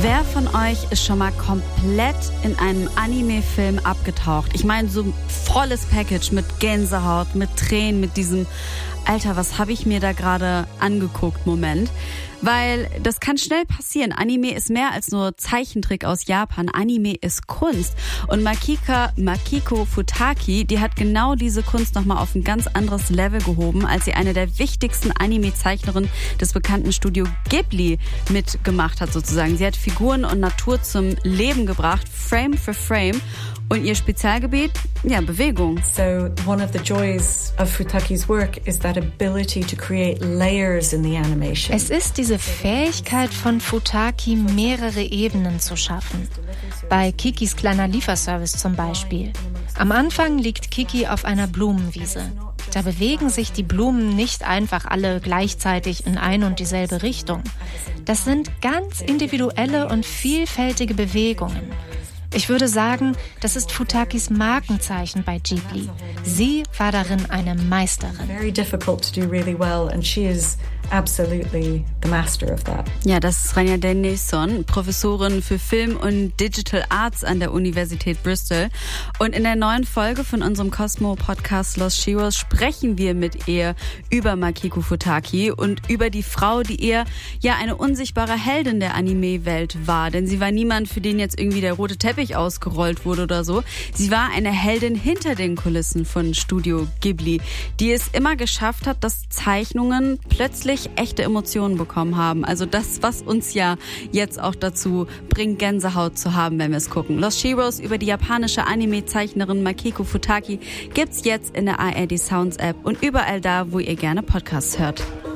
Wer von euch ist schon mal komplett in einem Anime-Film abgetaucht? Ich meine, so ein volles Package mit Gänsehaut, mit Tränen, mit diesem Alter, was habe ich mir da gerade angeguckt, Moment. Weil das kann schnell passieren. Anime ist mehr als nur Zeichentrick aus Japan. Anime ist Kunst. Und Makiko Futaki, die hat genau diese Kunst nochmal auf ein ganz anderes Level gehoben, als sie eine der wichtigsten Anime-Zeichnerinnen des bekannten Studio Ghibli mitgemacht hat sozusagen. Sie hat Figuren und Natur zum Leben gebracht, Frame für Frame. Und ihr Spezialgebiet? Ja, Bewegung. So one of the joys of Futaki's work is that ability to create layers in the animation. Es ist diese Fähigkeit von Futaki, mehrere Ebenen zu schaffen. Bei Kikis kleiner Lieferservice zum Beispiel. Am Anfang liegt Kiki auf einer Blumenwiese. Da bewegen sich die Blumen nicht einfach alle gleichzeitig in ein und dieselbe Richtung. Das sind ganz individuelle und vielfältige Bewegungen. Ich würde sagen, das ist Futakis Markenzeichen bei Ghibli. Sie war darin eine Meisterin. Very difficult to do really well and she is absolutely the master of that. Ja, das ist Rania Denison, Professorin für Film und Digital Arts an der Universität Bristol. Und in der neuen Folge von unserem Cosmo-Podcast Lost Heroes sprechen wir mit ihr über Makiko Futaki und über die Frau, die eher ja eine unsichtbare Heldin der Anime-Welt war. Denn sie war niemand, für den jetzt irgendwie der rote Teppich ausgerollt wurde oder so. Sie war eine Heldin hinter den Kulissen von Studio Ghibli, die es immer geschafft hat, dass Zeichnungen plötzlich echte Emotionen bekommen haben. Also das, was uns ja jetzt auch dazu bringt, Gänsehaut zu haben, wenn wir es gucken. Lost Heroes über die japanische Anime-Zeichnerin Makiko Futaki gibt's jetzt in der ARD Sounds App und überall da, wo ihr gerne Podcasts hört.